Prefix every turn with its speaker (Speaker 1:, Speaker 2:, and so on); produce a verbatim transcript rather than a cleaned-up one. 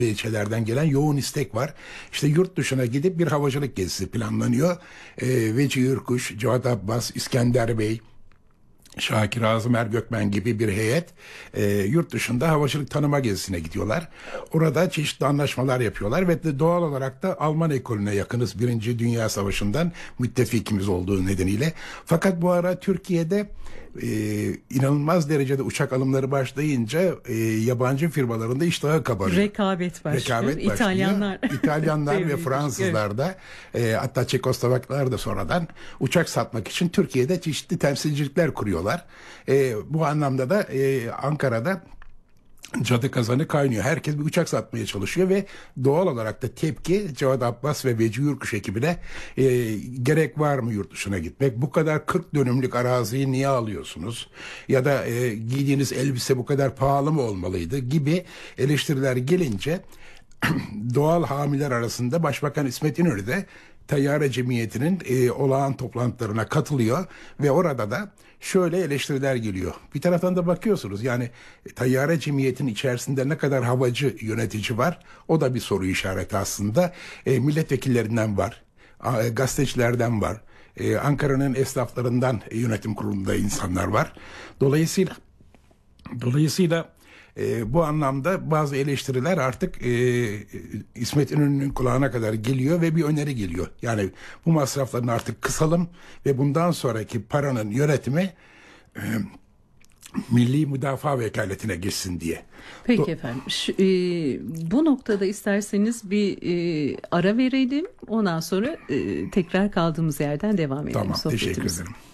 Speaker 1: ilçelerden gelen yoğun istek var. İşte yurt dışına gidip bir havacılık gezisi planlanıyor. E, Veci Yurkuş, Cevat Abbas, İskender Bey, Şakir Azım Ergökmen gibi bir heyet e, yurt dışında havacılık tanıma gezisine gidiyorlar. Orada çeşitli anlaşmalar yapıyorlar ve de doğal olarak da Alman ekolüne yakınız. Birinci Dünya Savaşı'ndan müttefikimiz olduğu nedeniyle. Fakat bu ara Türkiye'de e, inanılmaz derecede uçak alımları başlayınca e, yabancı firmaların da iştahı kabarıyor.
Speaker 2: Rekabet başlıyor.
Speaker 1: Rekabet başlıyor.
Speaker 2: İtalyanlar.
Speaker 1: İtalyanlar ve Fransızlar da e, hatta Çekoslovaklar da sonradan uçak satmak için Türkiye'de çeşitli temsilcilikler kuruyorlar. E, bu anlamda da e, Ankara'da cadı kazanı kaynıyor. Herkes bir uçak satmaya çalışıyor ve doğal olarak da tepki Cevat Abbas ve Veci Yurkuş ekibine e, gerek var mı yurt dışına gitmek? Bu kadar kırk dönümlük araziyi niye alıyorsunuz? Ya da e, giydiğiniz elbise bu kadar pahalı mı olmalıydı? Gibi eleştiriler gelince doğal hamiler arasında Başbakan İsmet İnönü de Tayyare Cemiyeti'nin e, olağan toplantılarına katılıyor ve orada da şöyle eleştiriler geliyor. Bir taraftan da bakıyorsunuz yani Tayyare Cemiyeti'nin içerisinde ne kadar havacı yönetici var, o da bir soru işareti aslında. E, milletvekillerinden var, e, gazetecilerden var, e, Ankara'nın esnaflarından e, yönetim kurulunda insanlar var. Dolayısıyla dolayısıyla E, bu anlamda bazı eleştiriler artık e, İsmet İnönü'nün kulağına kadar geliyor ve bir öneri geliyor. Yani bu masraflarını artık kısalım ve bundan sonraki paranın yönetimi e, Milli Müdafaa Vekaletine geçsin diye.
Speaker 2: Peki
Speaker 1: Do-
Speaker 2: efendim. Şu, e, bu noktada isterseniz bir e, ara verelim. Ondan sonra e, tekrar kaldığımız yerden devam edelim
Speaker 1: Tamam,
Speaker 2: sohbetimize.
Speaker 1: teşekkür ederim.